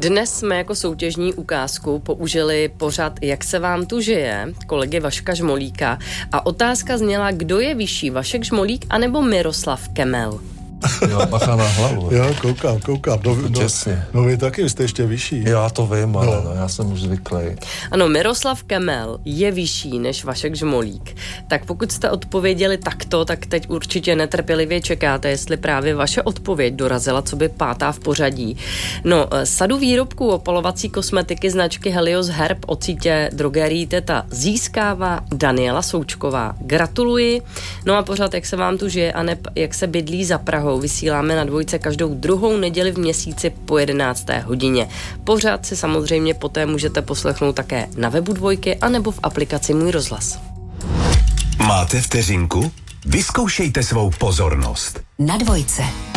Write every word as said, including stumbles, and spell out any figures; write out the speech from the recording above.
Dnes jsme jako soutěžní ukázku použili pořad Jak se vám tu žije, kolegy Vaška Žmolíka, a otázka zněla, kdo je vyšší, Vašek Žmolík anebo Miroslav Kemel? Jo, bacha na hlavu. Jo, koukám, koukám. No, no, no vy taky jste ještě vyšší. Já to vím, ale no. No, já jsem už zvyklý. Ano, Miroslav Kemel je vyšší než Vašek Žmolík. Tak pokud jste odpověděli takto, tak teď určitě netrpělivě čekáte, jestli právě vaše odpověď dorazila, co by pátá v pořadí. No, sadu výrobků opalovací kosmetiky značky Helios Herb od sítě drogerií Teta získává Daniela Součková. Gratuluji. No a pořád, Jak se vám tu žije, a ne jak se bydlí za Prahou, vysíláme na Dvojce každou druhou neděli v měsíci po jedenácté hodině. Pořád si samozřejmě poté můžete poslechnout také na webu Dvojky anebo v aplikaci Můj rozhlas. Máte vteřinku? Vyzkoušejte svou pozornost. Na Dvojce.